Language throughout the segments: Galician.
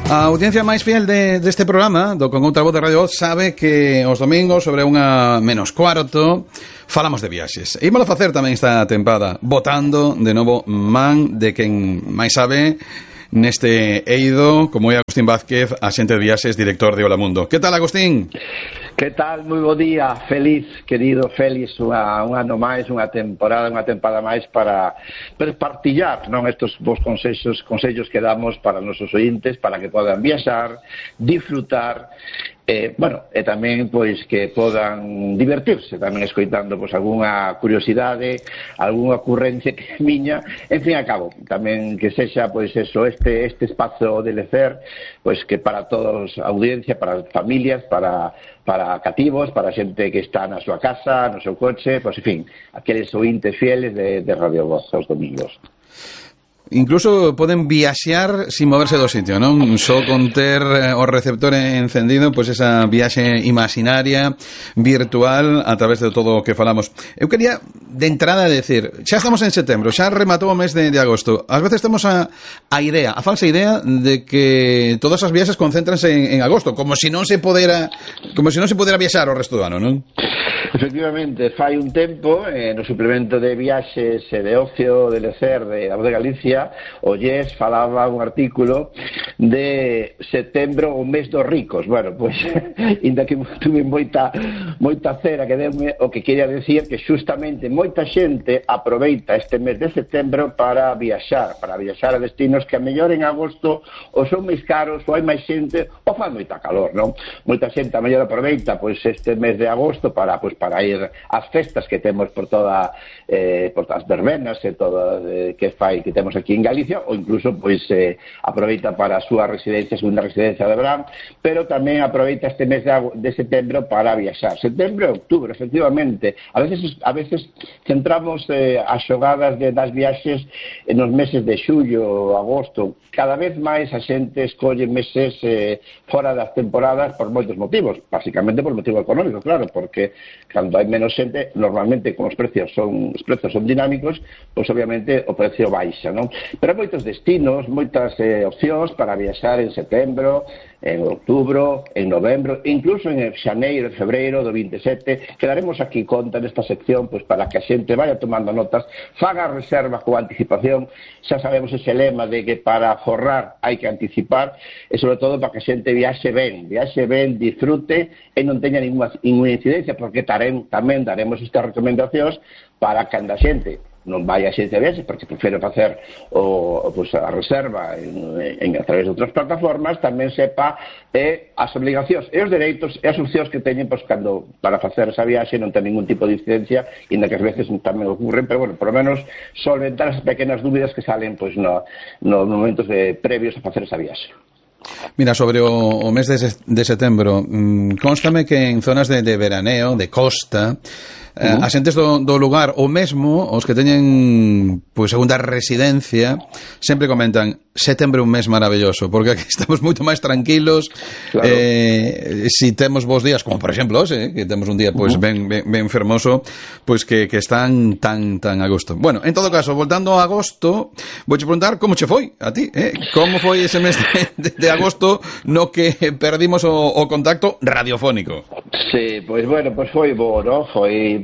A audiencia máis fiel deste programa do Con Outra Voz de Radio Voz sabe que os domingos sobre 1:45 falamos de viaxes. E ímolo facer tamén esta tempada, votando de novo man de quen máis sabe neste eido, como é Agustín Vázquez, axente de viaxes, director de Hola Mundo. Que tal, Agustín? Que tal? Moi bo día, feliz, querido Félix, un ano máis, unha tempada máis para partillar, non, estos vos consellos que damos para os nosos ointes, para que podan viaxar, disfrutar, e tamén pois que podan divertirse tamén escoitando pois algunha curiosidade, algunha ocurrencia que miña, en fin, a cabo tamén que sexa pois eso, este espazo de lecer, pois que para todos a audiencia, para as familias, para cativos, para a xente que está na súa casa, no seu coche, pois en fin, aqueles ointes fieles de Radio Voz aos domingos. Incluso poden viaxear sin moverse do sitio, non? Só con ter o receptor encendido, pois esa viaxe imaginaria, virtual, a través de todo o que falamos. Eu quería, de entrada, decir, xa estamos en setembro, xa rematou o mes de agosto. Ás veces temos a falsa idea de que todas as viaxes concéntranse en agosto, como se non se podera viaxar o resto do ano, non? Efectivamente, fai un tempo, no suplemento de viaxes e de ocio, de lecer, de La Voz de Galicia, o Yes falaba un artículo de setembro, o mes dos ricos. Bueno, pois, inda que tuve moita cera que deume, o que quería decir que justamente moita xente aproveita este mes de setembro para viaxar a destinos que a mellor en agosto ou son máis caros, ou hai máis xente, ou fan moita calor, non? Moita xente a mellor aproveita pois este mes de agosto para ir ás festas que temos por todas as verbenas e todo que temos aquí en Galicia, ou incluso aproveita para a súa segunda residencia de verán, pero tamén aproveita este mes de setembro para viaxar. Setembro e outubro, efectivamente. A veces centramos as xogadas das viaxes nos meses de xullo ou agosto. Cada vez máis a xente escolle meses fora das temporadas por moitos motivos, basicamente por motivo económico, claro, porque cando hai menos xente, normalmente como os precios son dinámicos, pois obviamente o precio baixa, non? Pero hai moitos destinos, moitas opcións para viaxar en setembro, en outubro, en novembro, incluso en xaneiro e febreiro do 27, que daremos aquí conta nesta sección pois para que a xente vaya tomando notas, faga reserva con anticipación. Xa sabemos ese lema de que para forrar hai que anticipar, e sobre todo para que a xente viaxe ben, disfrute e non teña ninguna incidencia, porque tamén daremos estas recomendacións para que a xente non vai a xente de viaxes, porque prefere facer a reserva a través de outras plataformas, tamén sepa as obligacións e os dereitos e as opcións que teñen cando para facer esa viaxe non ten ningún tipo de incidencia, inda que ás veces tamén ocurren, pero bueno, por lo menos solventar as pequenas dúbidas que salen nos momentos previos a facer esa viaxe. Mira, sobre o mes de setembro, constame que en zonas de veraneo, de costa, as xentes do lugar, ou mesmo os que teñen segunda residencia, sempre comentan setembro é un mes maravilloso, porque aquí estamos moito máis tranquilos. Claro. Si temos bons días, como por exemplo hoxe, que temos un día ben fermoso, que están tan a gusto. Bueno, en todo caso, voltando a agosto, vouche preguntar como che foi a ti, como foi ese mes de agosto no que perdimos o contacto radiofónico. Sí, pois foi bo, non? Foi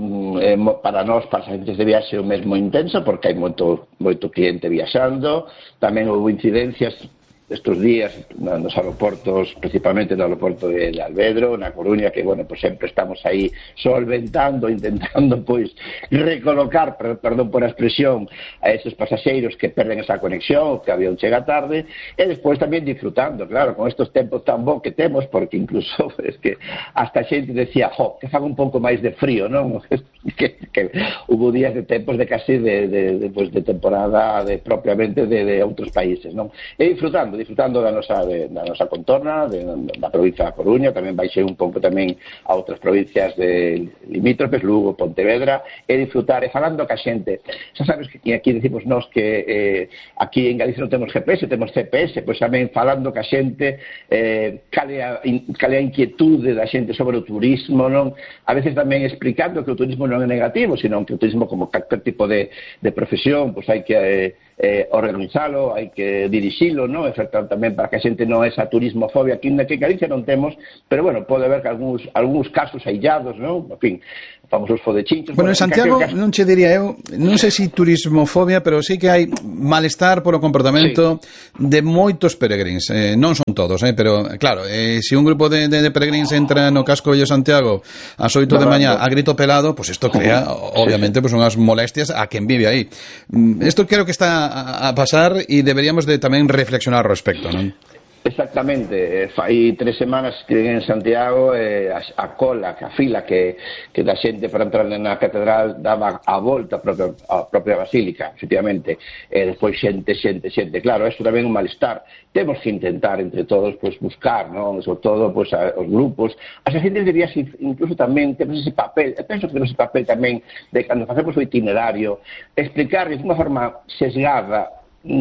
para nós, para as agentes de viaxe, un mes moi intenso, porque hai moito cliente viaxando. Tamén houve incidencias estes días nos aeroportos, principalmente no aeroporto de Alvedro, na Coruña, que, sempre estamos aí solventando, intentando, recolocar, perdón por a expresión, a esos pasaxeiros que perden esa conexión, que o avión chega tarde, e despois tamén disfrutando, claro, con estes tempos tan bons que temos, porque incluso, que hasta a xente decía, que faga un pouco máis de frío, non? Que hubo días de tempos de casi de temporada propiamente de outros países, non? E disfrutando da nosa contorna, da provincia da Coruña, tamén baixei un pouco tamén a outras provincias de limítrofes, Lugo, Pontevedra, e disfrutar, e falando ca xente. Xa sabes que aquí decimos nós que aquí en Galicia non temos GPS, temos CPS, pois tamén falando ca xente, cale a inquietude da xente sobre o turismo, non? A veces tamén explicando que o turismo non é negativo, sino que o turismo como calquer tipo de profesión, pois hai que organizalo, hai que dirixilo, non? E facer tamén para que a xente non esa turismofobia que en Galicia non temos, pero bueno, pode haber que algúns casos aillados, non? En fin, famosos fodechinchos. Bueno, en Santiago non che diría eu, non sei se turismofobia, pero sí que hai malestar polo comportamento de moitos peregrins, non son todos, pero claro, se un grupo de peregrins entra no casco de Santiago ás 8 de mañá a grito pelado, pues isto crea, obviamente, pues unhas molestias a quen vive aí. Isto creo que está a pasar e deberíamos de tamén reflexionar ao respecto, non? Exactamente, fai 3 semanas que en Santiago a cola, a fila que da xente para entrar na catedral daba a volta a propia basílica, efectivamente, e despois xente, claro, eso tamén é un malestar. Temos que intentar entre todos pues buscar, non? Sobre todo pues os grupos, as xentes debías incluso tamén temos ese papel, penso que temos ese papel tamén de cando facemos o itinerario, explicarles de unha forma sesgada.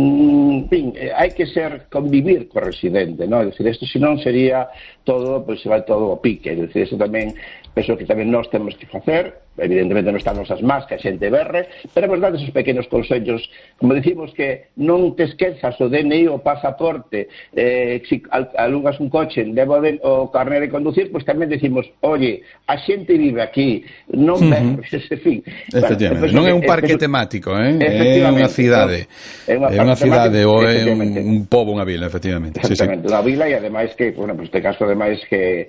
En fin, hai que convivir co residente, non? É dicir, isto senón sería todo, pois se vai todo ao pique, é dicir, isto tamén penso que tamén nós temos que facer, evidentemente non están nosas más que a xente berre, pero é verdade esos pequenos consellos, como decimos que non te esquezas o DNI o pasaporte, se alugas un coche, levo o carné de conducir, pois tamén decimos, oye, a xente vive aquí, non berres, en fin. Efectivamente, non é un parque temático, é unha cidade. É unha cidade ou é un pobo, unha vila, efectivamente. Exactamente, unha vila e ademais que, bueno, pues este caso ademais que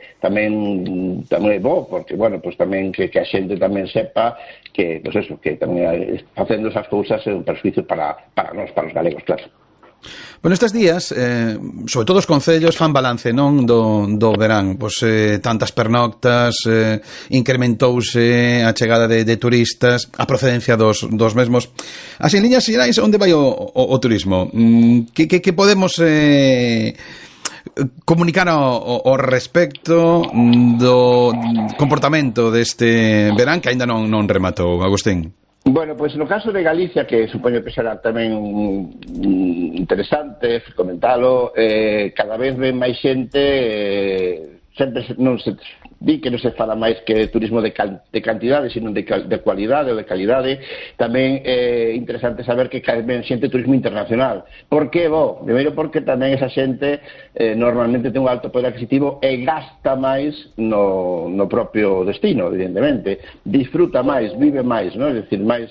tamén é bo, porque, bueno, pues tamén que a xente tamén sepa que, pues eso, que tamén facendo esas cousas é un perjuicio para nós, para os galegos, claro. Bueno, estes días, sobre todo os concellos fan balance, non, do verán, pois tantas pernoctas, incrementouse a chegada de turistas, a procedencia dos mesmos. As en liñas xerais, onde vai o turismo? Que podemos comunicar ao respecto do comportamento deste verán que aínda non rematou, Agustín? Bueno, pois no caso de Galicia, que supoño que será tamén interesante comentalo, cada vez ven máis xente, sempre non se di que non se fala máis que turismo de cantidade, sino de cualidade ou de calidade. Tamén é interesante saber que cada vez xente turismo internacional. Por que? Primeiro porque tamén esa xente normalmente ten un alto poder adquisitivo e gasta máis no propio destino, evidentemente. Disfruta máis, vive máis, non? É dicir, máis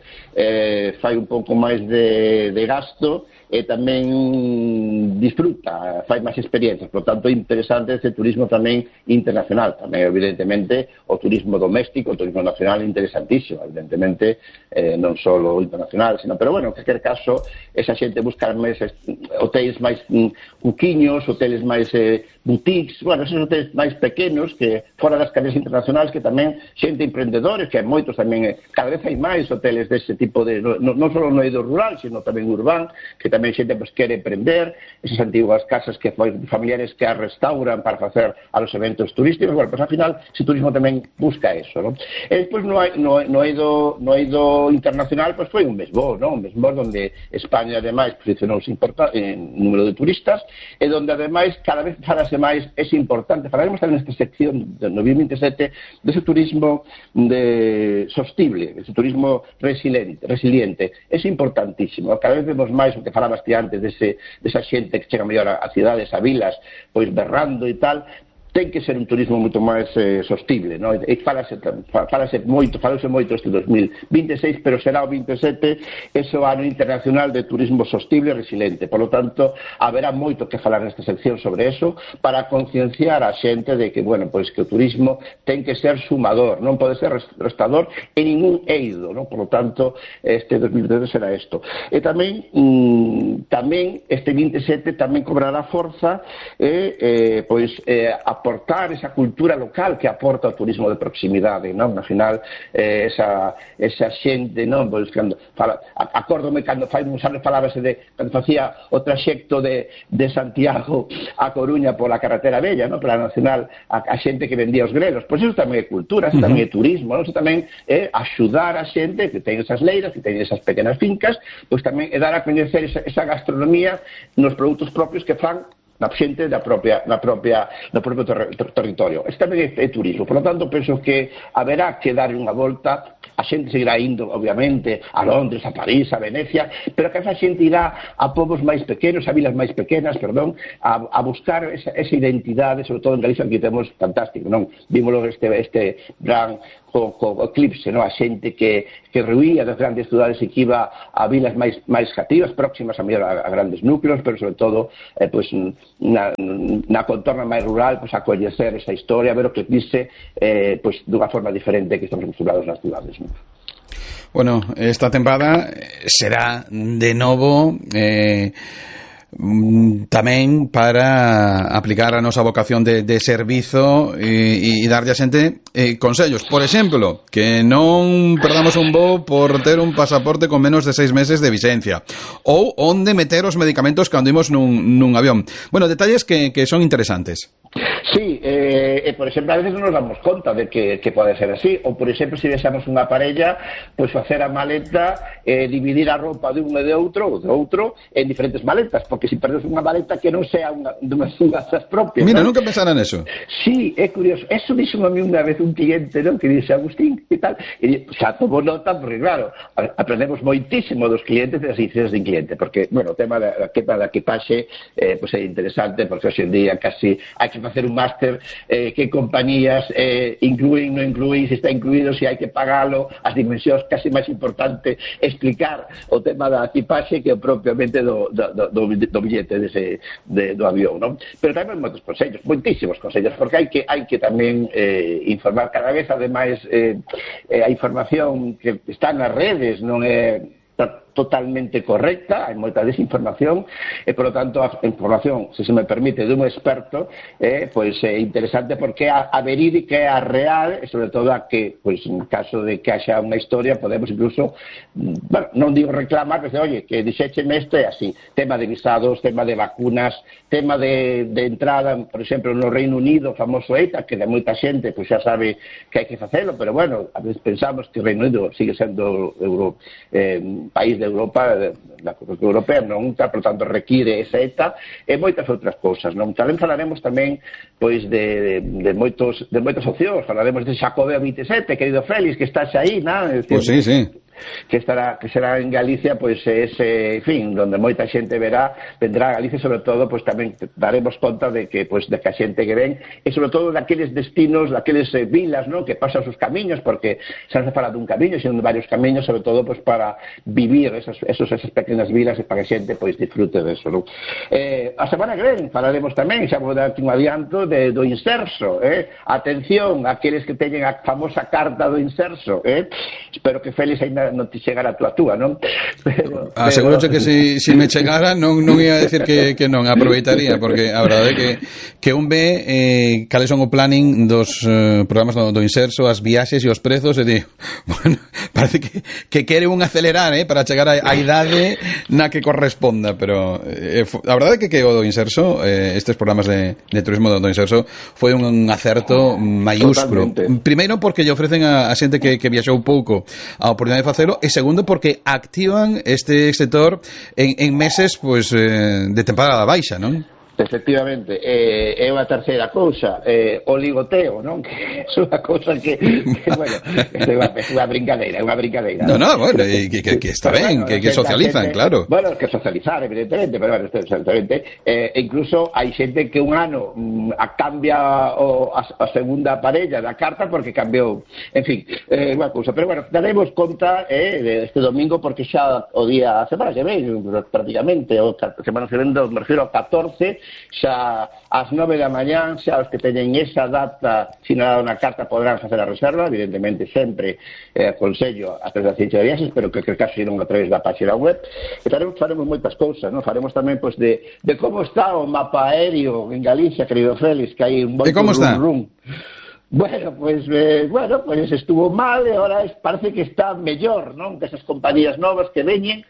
fai un pouco máis de gasto e tamén disfruta, fai máis experiencias. Por tanto, é interesante ese turismo tamén internacional. Tamén, evidentemente, o turismo doméstico, o turismo nacional é interesantísimo, evidentemente, non só o internacional, sino, pero bueno, en calquer caso, esa xente busca máis hotéis máis cuquiños, hoteles máis boutiques, bueno, esos hoteles máis pequenos que fora das cadenas internacionais, que tamén xente emprendedores, que hai moitos tamén, cada vez hai máis hoteles dese tipo de, non só no eido rural, sino tamén urbán, que tamén xente pues, quere emprender, esas antiguas casas que familiares que as restauran para facer a los eventos turísticos. Bueno, pues al final ese turismo tamén busca eso, ¿no? E despois no eido internacional pues foi un mes bo, ¿no? Un mes bo donde España ademais posicionouse en número de turistas e donde ademais cada vez falase máis, é importante, falaremos tamén nesta sección de 2027 dese turismo sostible, ese turismo resiliente, é importantísimo, cada vez vemos máis o que falabas ti antes desa xente que chega mellor a cidades, a vilas, pois berrando e tal. Ten que ser un turismo moito máis sostible, non? E falase moito este 2026, pero será o 27 ese ano internacional de turismo sostible e resiliente. Por lo tanto, haberá moito que falar nesta sección sobre eso para concienciar a xente de que, bueno, pois que o turismo ten que ser sumador, non pode ser restador en ningún eido, non? Por lo tanto, este 2027 será isto. E tamén este 27 tamén cobrará forza pois aportar esa cultura local que aporta o turismo de proximidade, non? Ao final, esa xente, non? Pois, acórdome cando fai uns anos falábase de, cando facía o traxecto de Santiago a Coruña pola carretera bella, non? Pola nacional, a xente que vendía os grelos. Pois eso tamén é cultura, eso tamén é turismo, non? Eso tamén é axudar a xente que ten esas leiras, que ten esas pequenas fincas, pois tamén é dar a coñecer esa gastronomía nos produtos propios que fan na xente no propio territorio. Este tamén é turismo. Por lo tanto, penso que haberá que dar unha volta a xente seguirá indo, obviamente, a Londres, a París, a Venecia, pero que esa xente irá a povos máis pequenos, a vilas máis pequenas, perdón, a buscar esa identidade, sobre todo en Galicia, que temos fantástico, non? Vímolo este gran co eclipse, non? A xente que rehuía das grandes cidades e que iba a vilas máis cativas, próximas a mellor a grandes núcleos, pero sobre todo pois na contorna máis rural, pois a coñecer esa historia, a ver o que dice pois dunha forma diferente que estamos acostumbrados nas cidades, non? Bueno, esta tempada será de novo tamén para aplicar a nosa vocación de servizo e darlle a xente consellos. Por exemplo, que non perdamos un voo por ter un pasaporte con menos de 6 meses de vigencia, ou onde meter os medicamentos cando imos nun avión. Bueno, detalles que son interesantes. Sí, por exemplo, a veces non nos damos conta de que pode ser así, ou por exemplo, se deixamos unha parella, pois facer a maleta, dividir a roupa de un e de outro en diferentes maletas, porque se perdes unha maleta que non sea dunhas das propias. Mira, ¿no? nunca pensara neso. Sí, é curioso. Eso dixo a mí unha vez un cliente, ¿no? Que dixe, Agustín, e tal, e xa tomou nota, porque claro, aprendemos moitísimo dos clientes e das incidencias de cliente, porque, bueno, o tema da equipaxe pois é interesante, porque hoxe en día casi hai que facer un máster que compañías incluen, non incluen, se está incluído, se hai que pagalo, as dimensións, casi máis importante explicar o tema da equipaxe que propiamente do billete do avión, non? Pero tamén moitos consellos, moitísimos consellos, porque hai que tamén informar cada vez, ademais a información que está nas redes non é totalmente correcta, hai moita desinformación e, por lo tanto, a información, se me permite, dun experto pois é interesante porque a verídica é a real e, sobre todo, a que, pois, en caso de que haxa unha historia, podemos incluso, bueno, non digo reclamar, pero, oye, que dixécheme isto é así, tema de visados, tema de vacunas, tema de entrada, por exemplo, no Reino Unido, o famoso ETA, que de moita xente, pois xa sabe que hai que facelo, pero, bueno, a veces pensamos que o Reino Unido sigue sendo país de Europa, da Comunidade Europea, non, por tanto, require esa ETA e moitas outras cousas, non? Tamén falaremos tamén, pois, de moitas opcións, falaremos de Xacobeo 27, querido Félix, que estás aí, non? Pois sí, sí. Que será en Galicia, pois ese, en fin, donde moita xente vendrá a Galicia, sobre todo, pois tamén daremos conta de que a xente que ven, e sobre todo daqueles destinos, daqueles vilas, non, que pasan os camiños, porque xa non se fala dun camiño, sino de varios camiños, sobre todo, pois para vivir esas pequenas vilas e para que a xente, pois, disfrute deso, non? A semana que ven falaremos tamén, xa vou dar un adianto do inserso, atención, aqueles que teñen a famosa carta do inserso, espero que Félix ainda non te chegara a túa, non? Aseguroche que se me chegara non ia a decir que non, aproveitaría, porque a verdade é que un ve cales son o planning dos programas do Inserso, as viaxes e os prezos, e digo, bueno, parece que quere un acelerar para chegar á idade na que corresponda, pero a verdade é que o do Inserso, estes programas de turismo do Inserso, foi un acerto maiúsculo. Primeiro porque lle ofrecen a xente que viaxou pouco a oportunidade de facelo, e segundo porque activan este sector en meses pois de temporada baixa, non? Efectivamente, é unha terceira cousa, o ligoteo, non? Que é unha cousa que bueno, é unha brincadeira, Non, bueno, que está ben, bueno, que socializan, xente, claro. Bueno, que socializar, evidentemente, pero bueno, exactamente, incluso hai xente que un ano cambia a segunda parella da carta porque cambiou, en fin, unha cousa, pero bueno, daremos conta este domingo, porque xa o día, a semana que ven, prácticamente, o semana que ven, me refiero ao 14, xa ás 9 da mañán, xa os que teñen esa data sinalada na carta podrán facer a reserva, evidentemente sempre aconsello a través da ciencia de viaxes, pero que caso irán a través da página web, e faremos moitas cousas, non? Faremos tamén pois de como está o mapa aéreo en Galicia, querido Félix, que hai un moito rum. Bueno, pues estuvo mal e ahora parece que está mellor, non? Que esas compañías novas que veñen,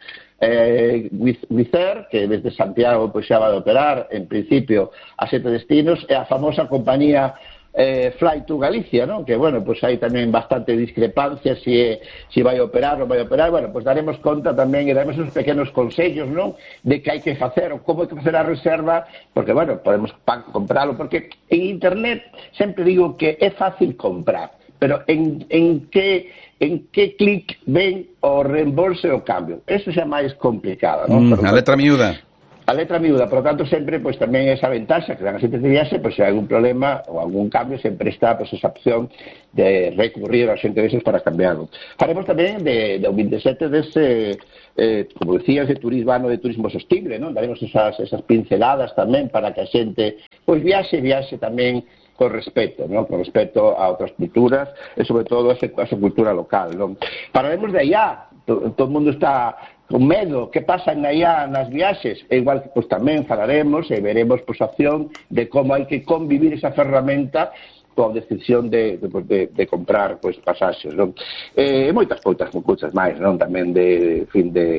Wizz Air, que desde Santiago pois xa vai operar en principio a 7 destinos, e a famosa compañía Fly to Galicia, non? Que, bueno, pois hai tamén bastante discrepancia se vai operar ou vai operar. Bueno, pois daremos conta tamén e daremos uns pequenos consellos, non? De que hai que facer ou como hai que facer a reserva, porque, bueno, podemos compralo, porque en internet sempre digo que é fácil comprar, pero en que clic ven o reembolso e o cambio. Eso xa máis complicado, non? A letra miúda. A letra miúda, por lo tanto, sempre, pois, tamén esa ventaxa que dan as xentes de viaxe, pois, se hai algún problema ou algún cambio, sempre está, pois, esa opción de recurrir a xente de esos para cambiarlo. Faremos tamén do 27 dese, como decías, de turismo, ano de turismo sostible, non? Daremos esas pinceladas tamén para que a xente, pois, viaxe tamén con respeto, non? Con respeto a outras culturas e, sobre todo, a esa cultura local, non? Falaremos de allá, todo o mundo está con medo, que pasa allá nas viaxes, e igual que pois, tamén falaremos e veremos pois, a opción de como hai que convivir esa ferramenta coa decisión de comprar pois, pasaxes, non? E moitas cousas máis, non? Tamén de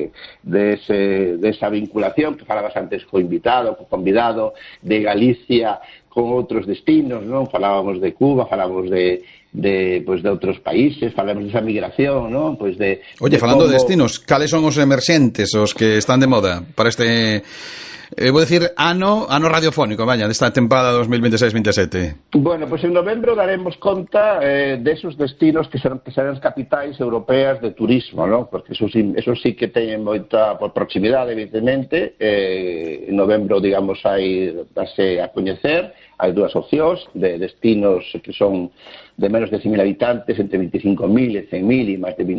esa vinculación que falabas antes co convidado de Galicia con outros destinos, non? Falábamos de Cuba, falábamos de outros países, falamos desa migración, non? Pois falando de destinos, cales son os emerxentes, os que están de moda para este, vou dicir, ano radiofónico, desta tempada 2026-27? Bueno, pois en novembro daremos conta desos destinos que serán as capitais europeas de turismo, non? Porque eso sí que teñen moita por proximidade, evidentemente. En novembro, digamos, dase a coñecer, hai dúas opcións de destinos que son de menos de 100.000 habitantes, entre 25.000 e 100.000 e máis de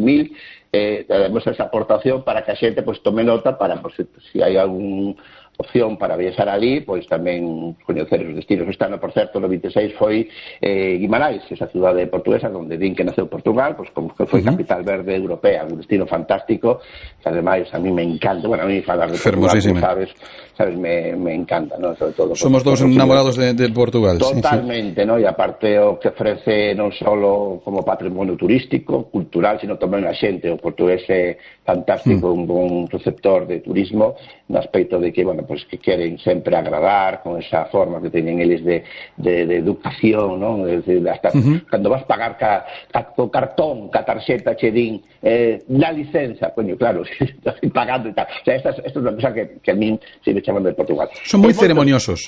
100.000. Daremos esa aportación para que a xente pois, tome nota para, pois, se hai algún opción para viaxar ali, pois tamén coñecer os destinos. Este ano, por certo, no 26 foi Guimarães, esa cidade portuguesa onde din que naceu Portugal, pois como que foi capital verde europea, un destino fantástico, que ademais a mí me encanta, bueno, a mí falar de Portugal, sabes, me encanta, ¿no? Sobre todo somos dous enamorados de Portugal. Totalmente, sí. ¿No? E aparte o que ofrece non só como patrimonio turístico, cultural, sino tamén a xente, o portugués é fantástico, un bon receptor de turismo, no aspecto de que, bueno, pues que queren sempre agradar con esa forma que teñen eles de educación, non? Hasta cando vas pagar co cartón, ca tarxeta che din la licenza, coño, claro, estás pagando e tal. O sea, esta é unha cosa que a min se me chaman de Portugal. Son moi ceremoniosos.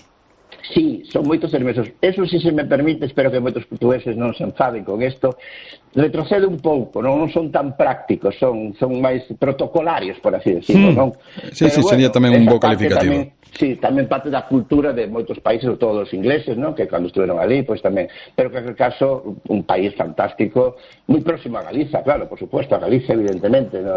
Sí, son moitos ceremoniosos. Eso, si se me permite, espero que moitos portugueses non se enfaden con isto, retrocede un pouco, non son tan prácticos, son máis protocolarios, por así decirlo, non? Sí, bueno, sería tamén un bo calificativo. Tamén parte da cultura de moitos países, sobre todo os ingleses, non? Que cando estuveron ali, pois tamén, pero que en aquel caso un país fantástico, moi próximo a Galiza, claro, por supuesto, a Galicia evidentemente, ¿no?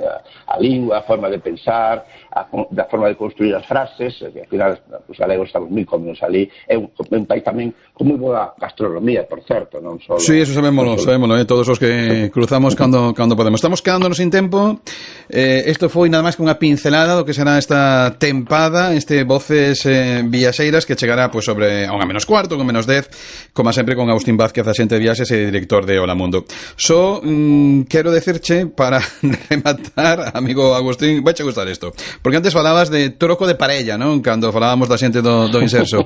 A lingua, a forma de pensar, a forma de construir as frases, que ao final os galegos estamos moi cómodos ali, é un país tamén con moi boa gastronomía, por certo, non só. Sí, eso sabémoslo, todos os que cruzamos cando podemos. Estamos quedándonos sin tempo. Isto foi nada máis que unha pincelada do que será esta tempada, Voces Viaxeiras, que chegará pois sobre a 1:15, 1:10, como sempre con Agustín Vázquez, axente de viaxes e director de Hola Mundo. Só quero decirche, para rematar, amigo Agustín, vai che gustar isto, porque antes falabas de troco de parella, non? Cando falábamos da xente do Inserso.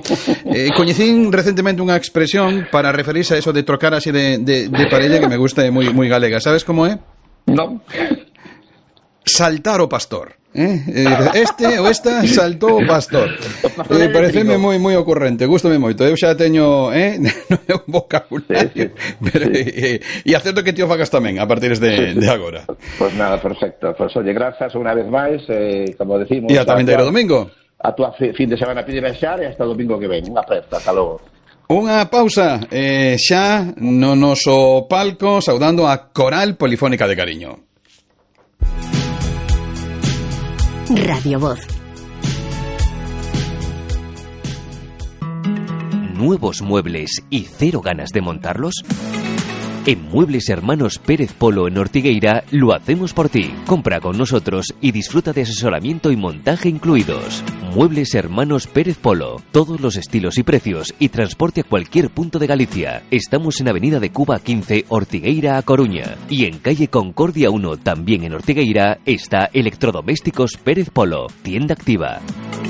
Coñecín recentemente unha expresión para referirse a eso de trocar así de parella que me gusta e moi galega. Sabes como é? Non. Saltar o pastor. Este ou esta saltou o pastor. Pareceme moi ocurrente, gústame moito. Eu xa teño non é un vocabulario, pero e acerto que ti o fagas tamén a partir de agora. Pois nada, perfecto. Pois oye, grazas unha vez máis, como decimos. E ata vindeiro domingo. A tua fin de semana pide baixar e hasta o domingo que ven. Unha aperta, ata logo. Unha pausa, xa no noso palco, saudando a Coral Polifónica de Cariño. Radio Voz. ¿Nuevos muebles y cero ganas de montarlos? En Muebles Hermanos Pérez Polo en Ortigueira lo hacemos por ti. Compra con nosotros y disfruta de asesoramiento y montaje incluidos. Muebles Hermanos Pérez Polo. Todos los estilos y precios y transporte a cualquier punto de Galicia. Estamos en Avenida de Cuba 15, Ortigueira a Coruña. Y en calle Concordia 1, también en Ortigueira, está Electrodomésticos Pérez Polo. Tienda activa.